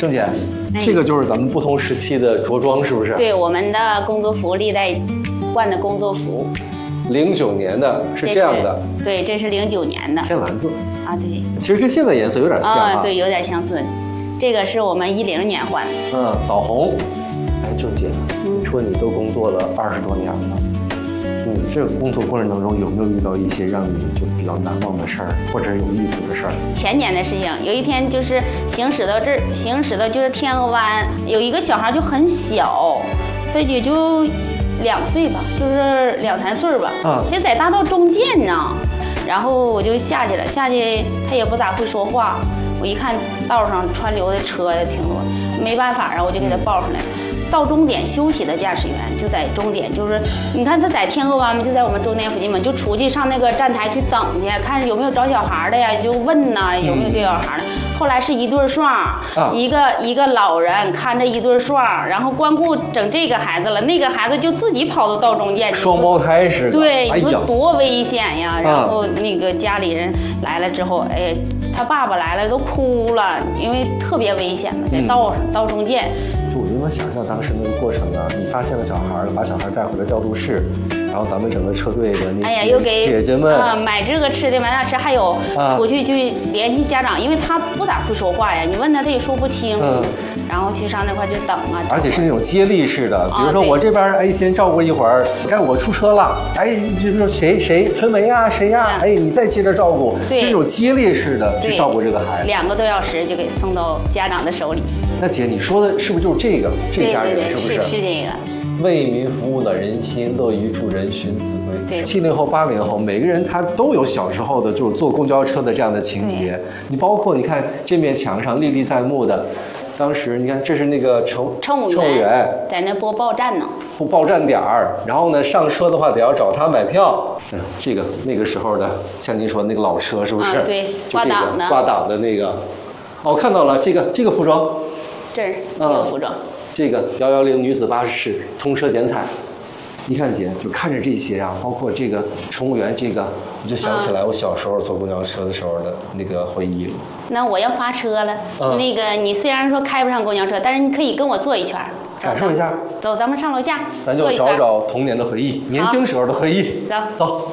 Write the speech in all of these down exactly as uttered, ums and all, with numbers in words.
郑姐，这个就是咱们不同时期的着装，是不是？ 对，我们的工作服，历代换的工作服。零九年的是这样的。 对，这是零九年的。 天蓝色。 啊，对。 其实跟现在颜色有点像啊。 对，有点相似。这个是我们一零年换的。 嗯，枣红。哎，郑姐，你说你都工作了二十多年了。你这个工作过程当中有没有遇到一些让你就比较难忘的事儿，或者有意思的事儿？ 前年的事情，有一天就是行驶到这儿，行驶到就是天鹅湾，有一个小孩就很小，他也就两岁吧，就是两三岁吧，啊，就在大道中间呢。然后我就下去了，下去他也不咋会说话，我一看道上川流的车也挺多，没办法啊，我就给他抱上来了。到终点休息的驾驶员就在终点，就是你看他在天鹅湾嘛，就在我们终点附近嘛，就出去上那个站台去等去，看有没有找小孩的呀，就问呐有没有丢小孩的。后来是一对双，啊、一个一个老人看着一对双，然后光顾整这个孩子了，那个孩子就自己跑到道中间， 双胞胎似的。 对，你说多危险呀！然后那个家里人来了之后，哎，他爸爸来了都哭了，因为特别危险嘛，在道上、嗯、道中间。 我就能想象当时那个过程啊，你发现了小孩，把小孩带回了调度室，然后咱们整个车队的那些姐姐们啊、哎、买这个吃的买那吃，还有出去去联系家长，因为他不咋会说话呀，你问他他也说不清。嗯。然后去上那块就等啊， 而且是那种接力式的，比如说我这边哎先照顾一会儿，该我出车了，哎，比如说谁谁春梅呀谁呀，哎你再接着照顾，这种接力式的去照顾这个孩子， 两个多小时就给送到家长的手里。 那姐你说的是不是就是这个这家人是不是？ 是是这个。 为民服务的人心，乐于助人寻子贵。对，七零后、八零后，每个人他都有小时候的，就是坐公交车的这样的情节。你包括你看这面墙上历历在目的。当时你看，这是那个乘乘务员在那播报站呢， 播报站点儿。然后呢，上车的话得要找他买票。嗯，这个那个时候的，像您说的那个老车是不是？ 啊，对，挂档的， 挂档的那个。哦，看到了，这个这个服装， 这是这个服装。 嗯、这个幺幺零女子巴士通车剪彩。你看姐，就看着这些啊，包括这个乘务员这个，我就想起来我小时候坐公交车的时候的那个回忆了。 那我要发车了，嗯、那个你虽然说开不上公交车，但是你可以跟我坐一圈， 感受一下。 走，咱们上楼下， 咱就找找童年的回忆，年轻时候的回忆。 走走。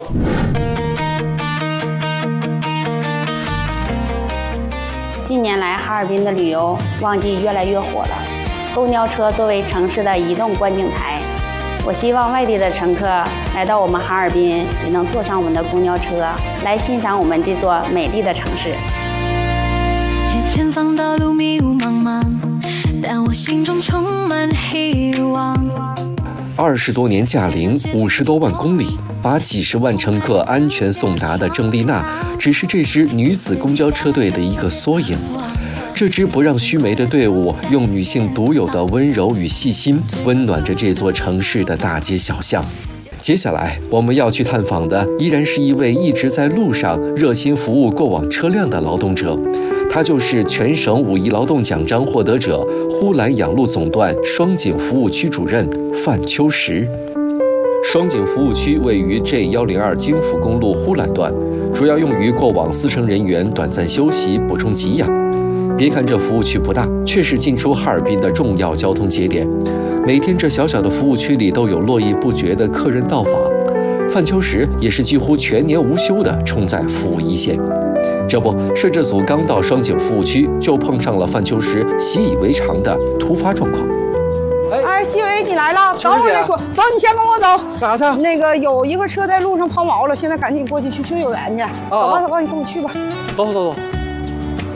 近年来，哈尔滨的旅游旺季越来越火了，公交车作为城市的移动观景台。我希望外地的乘客来到我们哈尔滨，也能坐上我们的公交车，来欣赏我们这座美丽的城市。 前方道路迷雾茫茫，但我心中充满希望。 二十多年驾龄，五十多万公里，把几十万乘客安全送达的郑丽娜，只是这支女子公交车队的一个缩影。这支不让须眉的队伍，用女性独有的温柔与细心，温暖着这座城市的大街小巷。接下来我们要去探访的，依然是一位一直在路上热心服务过往车辆的劳动者，他就是全省五一劳动奖章获得者、呼兰养路总段双井服务区主任范秋实。双井服务区位于 J 一零二京釜公路呼兰段，主要用于过往司乘人员短暂休息、补充给养。别看这服务区不大，却是进出哈尔滨的重要交通节点。每天这小小的服务区里都有络绎不绝的客人到访，范秋实也是几乎全年无休地冲在服务一线。这不，摄制组刚到双井服务区，就碰上了范秋实习以为常的突发状况。 哎，纪委你来了，等会儿再说。走，你先跟我走。 干啥去？ 那个有一个车在路上抛锚了，现在赶紧过去去救救援去。走吧，走吧，你跟我去吧。 走走走。